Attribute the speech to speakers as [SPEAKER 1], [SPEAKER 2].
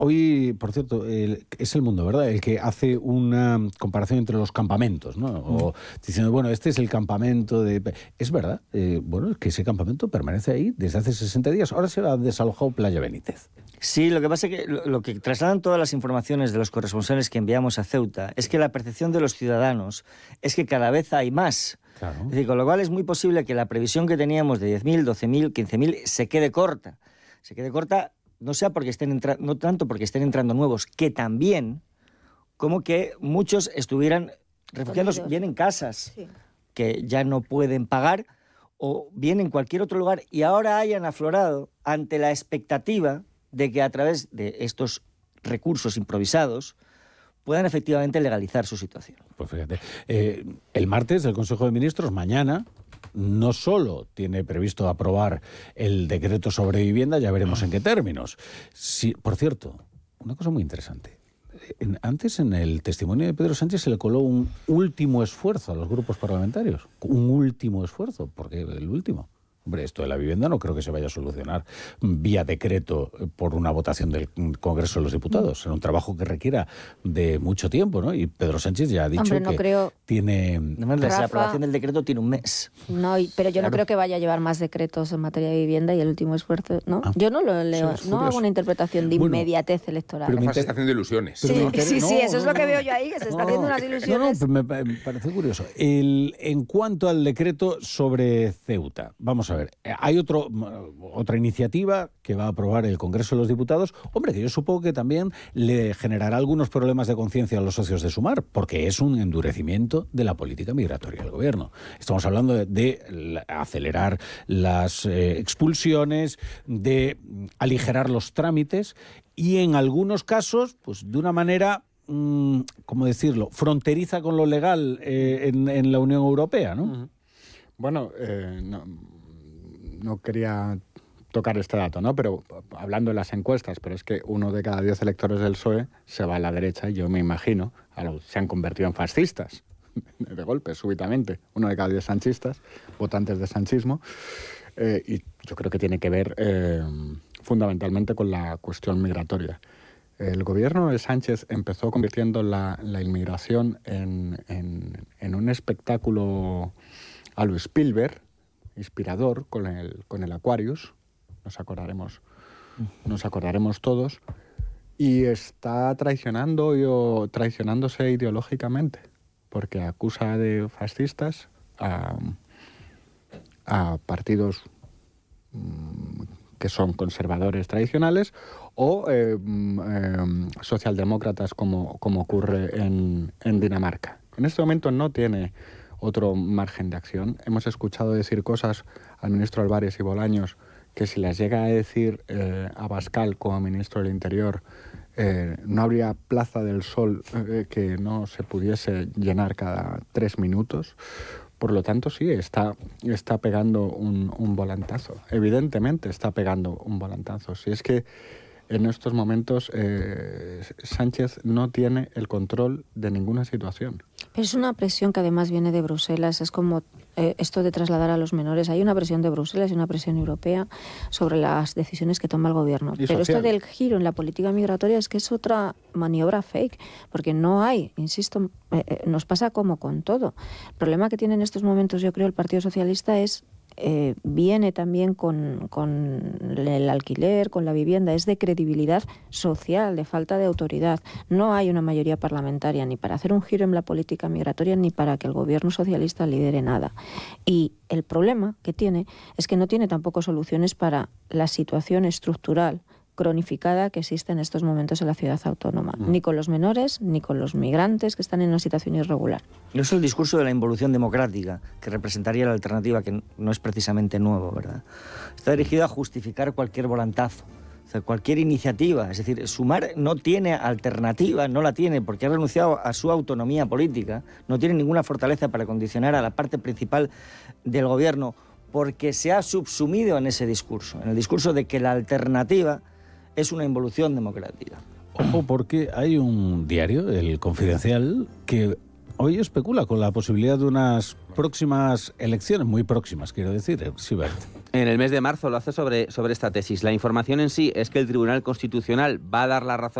[SPEAKER 1] Hoy, por cierto, es El Mundo, ¿verdad?, el que hace una comparación entre los campamentos, ¿no? O diciendo, bueno, este es el campamento de... Es verdad, bueno, es que ese campamento permanece ahí desde hace 60 días. Ahora se ha desalojado Playa Benítez.
[SPEAKER 2] Sí, lo que pasa es que lo que trasladan todas las informaciones de los corresponsales que enviamos a Ceuta es que la percepción de los ciudadanos es que cada vez hay más.
[SPEAKER 1] Claro.
[SPEAKER 2] Es decir, con lo cual es muy posible que la previsión que teníamos de 10.000, 12.000, 15.000 se quede corta. Se quede corta no sea porque no tanto porque estén entrando nuevos, que también, como que muchos estuvieran refugiados bien en casas, sí, que ya no pueden pagar, o bien en cualquier otro lugar, y ahora hayan aflorado ante la expectativa de que a través de estos recursos improvisados puedan efectivamente legalizar su situación.
[SPEAKER 1] Pues fíjate, el martes el Consejo de Ministros, mañana, no solo tiene previsto aprobar el decreto sobre vivienda, ya veremos en qué términos. Sí, por cierto, una cosa muy interesante. Antes, en el testimonio de Pedro Sánchez, se le coló un último esfuerzo a los grupos parlamentarios. Un último esfuerzo, porque el último. Hombre, esto de la vivienda no creo que se vaya a solucionar vía decreto por una votación del Congreso de los Diputados. Será un trabajo que requiera de mucho tiempo, ¿no? Y Pedro Sánchez ya ha dicho tiene...
[SPEAKER 2] La aprobación del decreto tiene un mes.
[SPEAKER 3] No, pero yo no creo que vaya a llevar más decretos en materia de vivienda y el último esfuerzo... ¿no? Yo no lo leo, no hago una interpretación de inmediatez electoral.
[SPEAKER 4] Pero una sensación de ilusiones.
[SPEAKER 3] Sí, eso es lo que veo yo ahí, que se está haciendo unas ilusiones.
[SPEAKER 1] Me parece curioso. En cuanto al decreto sobre Ceuta, vamos a ver, hay otra iniciativa que va a aprobar el Congreso de los Diputados, hombre, que yo supongo que también le generará algunos problemas de conciencia a los socios de Sumar, porque es un endurecimiento de la política migratoria del gobierno. Estamos hablando de acelerar las expulsiones, de aligerar los trámites y en algunos casos, pues de una manera... ¿cómo decirlo?, fronteriza con lo legal en la Unión Europea, ¿no?
[SPEAKER 5] Uh-huh. Bueno, no quería tocar este dato, ¿no? Pero hablando de las encuestas, pero es que 1 de cada 10 electores del PSOE se va a la derecha y yo me imagino, se han convertido en fascistas, de golpe, súbitamente. 1 de cada 10 sanchistas, votantes de sanchismo, y yo creo que tiene que ver fundamentalmente con la cuestión migratoria. El gobierno de Sánchez empezó convirtiendo la inmigración en un espectáculo a lo Spielberg, inspirador, con el Aquarius, nos acordaremos todos, y está traicionándose ideológicamente, porque acusa de fascistas a partidos que son conservadores tradicionales o socialdemócratas como ocurre en Dinamarca. En este momento no tiene otro margen de acción. Hemos escuchado decir cosas al ministro Álvarez y Bolaños que si las llega a decir Abascal como ministro del Interior, no habría Plaza del Sol que no se pudiese llenar cada 3 minutos. Por lo tanto, sí, está pegando un volantazo. Evidentemente está pegando un volantazo. Si es que en estos momentos Sánchez no tiene el control de ninguna situación.
[SPEAKER 3] Pero es una presión que además viene de Bruselas. Es como esto de trasladar a los menores. Hay una presión de Bruselas y una presión europea sobre las decisiones que toma el gobierno. Pero esto del giro en la política migratoria es que es otra maniobra fake, porque no hay, insisto, nos pasa como con todo. El problema que tiene en estos momentos, yo creo, el Partido Socialista es viene también con el alquiler, con la vivienda, es de credibilidad social, de falta de autoridad. No hay una mayoría parlamentaria ni para hacer un giro en la política migratoria ni para que el gobierno socialista lidere nada. Y el problema que tiene es que no tiene tampoco soluciones para la situación estructural cronificada que existe en estos momentos en la ciudad autónoma, ni con los menores, ni con los migrantes que están en una situación irregular.
[SPEAKER 2] No es el discurso de la involución democrática, que representaría la alternativa, que no es precisamente nuevo, ¿verdad? Está dirigido a justificar cualquier volantazo, o sea, cualquier iniciativa. Es decir, Sumar no tiene alternativa, no la tiene, porque ha renunciado a su autonomía política, no tiene ninguna fortaleza para condicionar a la parte principal del gobierno, porque se ha subsumido en ese discurso, en el discurso de que la alternativa es una involución democrática.
[SPEAKER 1] Ojo, porque hay un diario, El Confidencial, que hoy especula con la posibilidad de unas próximas elecciones, muy próximas, quiero decir, Sibert.
[SPEAKER 4] En el mes de marzo lo hace sobre esta tesis. La información en sí es que el Tribunal Constitucional va a dar la razón